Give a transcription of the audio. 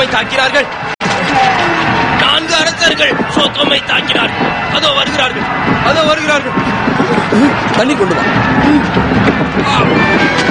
தாக்கினார்கள். 4 அரசர்கள் சோத்தோமை தாக்கினார்கள். அதோ வருகிறார்கள். தண்ணி கொண்டு வா.